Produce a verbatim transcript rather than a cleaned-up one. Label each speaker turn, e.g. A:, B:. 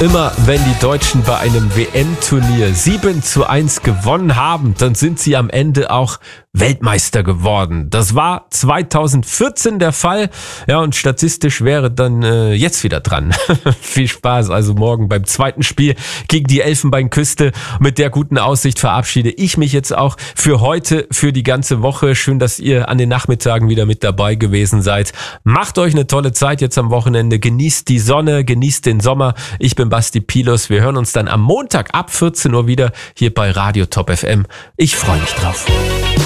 A: Immer wenn die Deutschen bei einem W M-Turnier sieben zu eins gewonnen haben, dann sind sie am Ende auch Weltmeister geworden. Das war zweitausendvierzehn der Fall. Ja, und statistisch wäre dann äh, jetzt wieder dran. Viel Spaß also morgen beim zweiten Spiel gegen die Elfenbeinküste. Mit der guten Aussicht verabschiede ich mich jetzt auch für heute, für die ganze Woche. Schön, dass ihr an den Nachmittagen wieder mit dabei gewesen seid. Macht euch eine tolle Zeit jetzt am Wochenende. Genießt die Sonne, genießt den Sommer. Ich bin Basti Pilos. Wir hören uns dann am Montag ab vierzehn Uhr wieder hier bei Radio Top F M. Ich freue mich drauf.